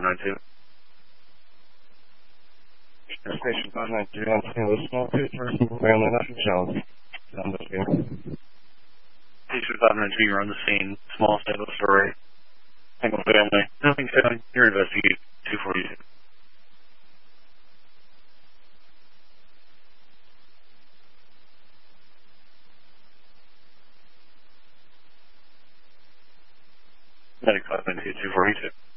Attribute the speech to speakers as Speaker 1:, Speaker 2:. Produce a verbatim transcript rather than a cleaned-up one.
Speaker 1: nine two.
Speaker 2: Station five nine two on Saint Louis, small picture, family, nothing Jones. Sound okay.
Speaker 1: Station five nine two, you're on the scene, small Saint Louis array. Single family, nothing found, you're investigating two forty-two. Medic five nine two, two forty-two.